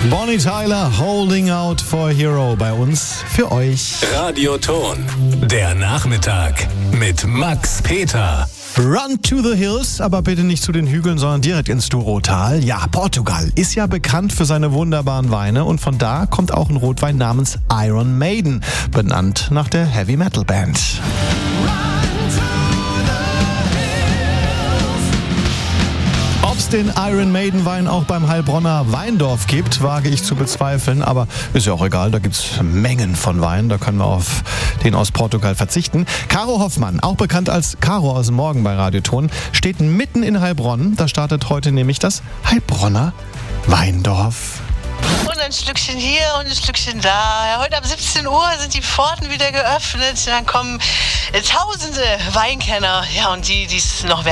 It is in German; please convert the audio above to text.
Bonnie Tyler, Holding Out for a Hero bei uns für euch. Radioton, der Nachmittag mit Max Peter. Run to the Hills, aber bitte nicht zu den Hügeln, sondern direkt ins Douro-Tal. Ja, Portugal ist ja bekannt für seine wunderbaren Weine und von da kommt auch ein Rotwein namens Iron Maiden, benannt nach der Heavy-Metal-Band. Ob es den Iron Maiden Wein auch beim Heilbronner Weindorf gibt, wage ich zu bezweifeln, aber ist ja auch egal, da gibt's Mengen von Wein, da können wir auf den aus Portugal verzichten. Caro Hoffmann, auch bekannt als Caro aus dem Morgen bei Radioton, steht mitten in Heilbronn, da startet heute nämlich das Heilbronner Weindorf. Und ein Schlückchen hier und ein Schlückchen da. Heute ab 17 Uhr sind die Pforten wieder geöffnet. Dann kommen Tausende Weinkenner. Ja, und die es noch werden.